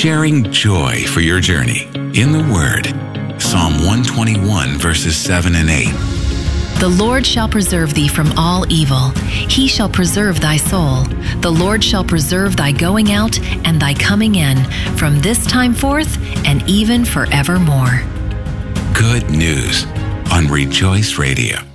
sharing joy for your journey in the Word. Psalm 121, verses 7 and 8. The Lord shall preserve thee from all evil. He shall preserve thy soul. The Lord shall preserve thy going out and thy coming in from this time forth and even forevermore. Good news on Rejoice Radio.